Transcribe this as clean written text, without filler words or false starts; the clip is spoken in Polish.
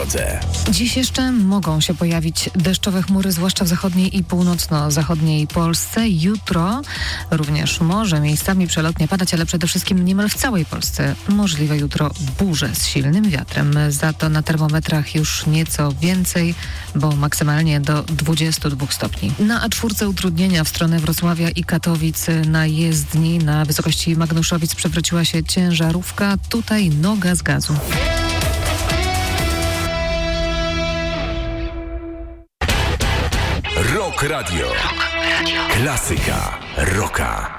Radze. Dziś jeszcze mogą się pojawić deszczowe chmury, zwłaszcza w zachodniej i północno-zachodniej Polsce. Jutro również może miejscami przelotnie padać, ale przede wszystkim niemal w całej Polsce możliwe jutro burze z silnym wiatrem. Za to na termometrach już nieco więcej, bo maksymalnie do 22 stopni. Na A4 utrudnienia w stronę Wrocławia i Katowic na jezdni na wysokości Magnuszowic przewróciła się ciężarówka. Tutaj noga z gazu. Rock Radio. Klasyka rocka.